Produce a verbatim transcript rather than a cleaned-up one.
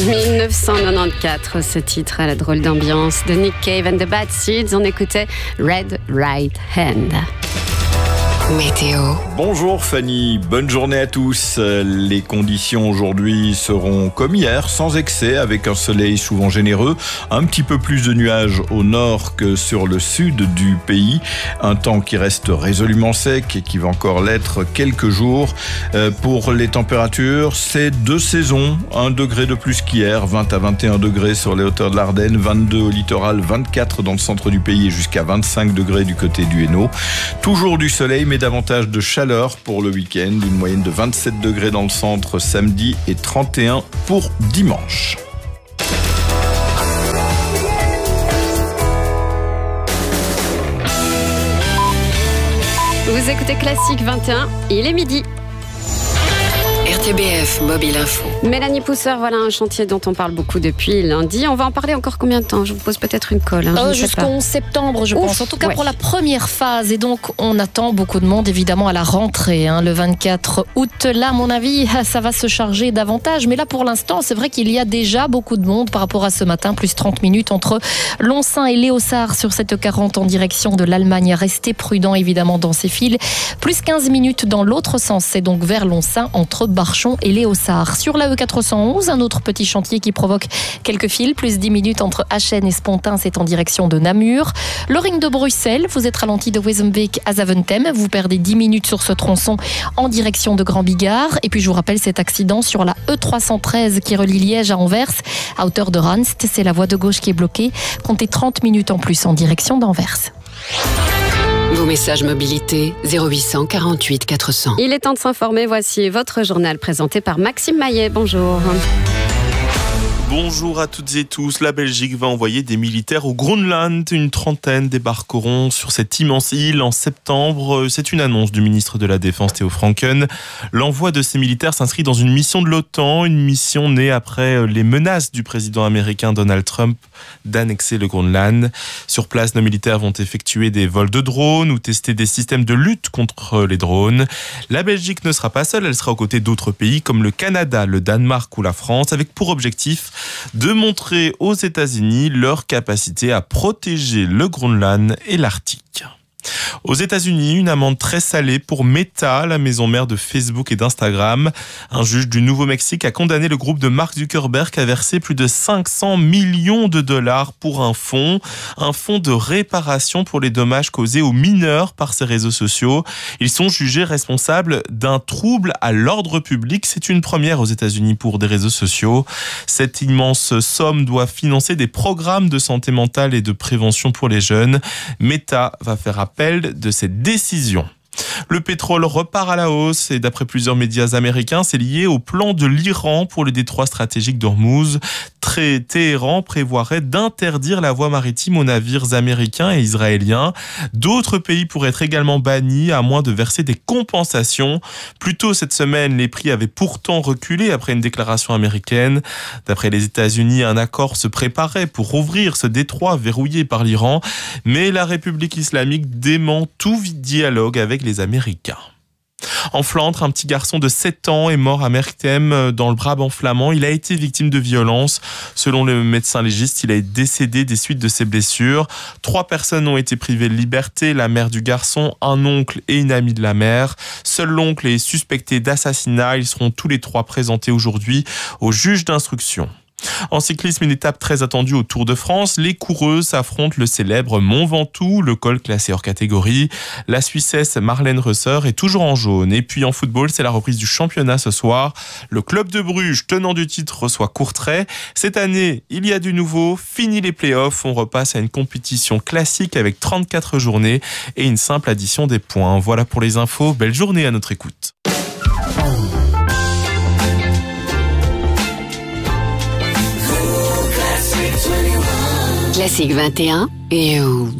dix-neuf cent quatre-vingt-quatorze, ce titre à la drôle d'ambiance de Nick Cave and the Bad Seeds. On écoutait Red Right Hand. Météo. Bonjour Fanny, bonne journée à tous. Les conditions aujourd'hui seront comme hier, sans excès, avec un soleil souvent généreux, un petit peu plus de nuages au nord que sur le sud du pays, un temps qui reste résolument sec et qui va encore l'être quelques jours. Pour les températures, c'est deux saisons, un degré de plus qu'hier, vingt à vingt et un degrés sur les hauteurs de l'Ardenne, vingt-deux au littoral, vingt-quatre dans le centre du pays et jusqu'à vingt-cinq degrés du côté du Hainaut. Toujours du soleil, mais davantage de chaleur pour le week-end, une moyenne de vingt-sept degrés dans le centre samedi et trente et un pour dimanche. Vous écoutez Classique vingt et un, il est midi. R T B F Mobile Info. Mélanie Pousseur, voilà un chantier dont on parle beaucoup depuis lundi. On va en parler encore combien de temps? Je vous pose peut-être une colle. Hein, euh, Jusqu'en septembre, je Ouf, pense. En tout cas, ouais. Pour la première phase. Et donc, on attend beaucoup de monde, évidemment, à la rentrée. Hein, le vingt-quatre août, là, à mon avis, ça va se charger davantage. Mais là, pour l'instant, c'est vrai qu'il y a déjà beaucoup de monde par rapport à ce matin. Plus trente minutes entre Lonsin et Léossard sur cette quarante en direction de l'Allemagne. Restez prudent, évidemment, dans ces files. Plus quinze minutes dans l'autre sens. C'est donc vers Lonsin, entre Barchon et Léossard. Sur la E quatre cent onze, un autre petit chantier qui provoque quelques files, plus dix minutes entre Achen et Spontin, c'est en direction de Namur. Le ring de Bruxelles, vous êtes ralenti de Wezenbeek à Zaventem, vous perdez dix minutes sur ce tronçon en direction de Grand Bigard. Et puis je vous rappelle cet accident sur la E trois cent treize qui relie Liège à Anvers, à hauteur de Ranst, c'est la voie de gauche qui est bloquée. Comptez trente minutes en plus en direction d'Anvers. Vos messages mobilité zéro huit cent quarante-huit quatre cents. Il est temps de s'informer. Voici votre journal présenté par Maxime Maillet. Bonjour. Bonjour à toutes et tous. La Belgique va envoyer des militaires au Groenland. Une trentaine débarqueront sur cette immense île en septembre. C'est une annonce du ministre de la Défense Theo Franken. L'envoi de ces militaires s'inscrit dans une mission de l'OTAN, une mission née après les menaces du président américain Donald Trump d'annexer le Groenland. Sur place, nos militaires vont effectuer des vols de drones ou tester des systèmes de lutte contre les drones. La Belgique ne sera pas seule, elle sera aux côtés d'autres pays comme le Canada, le Danemark ou la France, avec pour objectif de montrer aux États-Unis leur capacité à protéger le Groenland et l'Arctique. Aux États-Unis, une amende très salée pour Meta, la maison mère de Facebook et d'Instagram. Un juge du Nouveau-Mexique a condamné le groupe de Mark Zuckerberg à verser plus de cinq cents millions de dollars pour un fonds, un fonds de réparation pour les dommages causés aux mineurs par ces réseaux sociaux. Ils sont jugés responsables d'un trouble à l'ordre public. C'est une première aux États-Unis pour des réseaux sociaux. Cette immense somme doit financer des programmes de santé mentale et de prévention pour les jeunes. Meta va faire appel de cette décision. Le pétrole repart à la hausse et d'après plusieurs médias américains, c'est lié au plan de l'Iran pour le détroit stratégique d'Ormuz. Téhéran prévoirait d'interdire la voie maritime aux navires américains et israéliens. D'autres pays pourraient être également bannis à moins de verser des compensations. Plus tôt cette semaine, les prix avaient pourtant reculé après une déclaration américaine. D'après les États-Unis, un accord se préparait pour rouvrir ce détroit verrouillé par l'Iran. Mais la République islamique dément tout dialogue avec les Américains. En Flandre, un petit garçon de sept ans est mort à Merchtem dans le Brabant flamand. Il a été victime de violences. Selon le médecin légiste, il a été décédé des suites de ses blessures. Trois personnes ont été privées de liberté, la mère du garçon, un oncle et une amie de la mère. Seul l'oncle est suspecté d'assassinat. Ils seront tous les trois présentés aujourd'hui au juge d'instruction. En cyclisme, une étape très attendue au Tour de France. Les coureuses affrontent le célèbre Mont Ventoux, le col classé hors catégorie. La Suissesse Marlène Reusser est toujours en jaune. Et puis en football, c'est la reprise du championnat ce soir. Le club de Bruges, tenant du titre, reçoit Courtrai. Cette année, il y a du nouveau. Fini les playoffs. On repasse à une compétition classique avec trente-quatre journées et une simple addition des points. Voilà pour les infos. Belle journée à notre écoute. Classique vingt et un et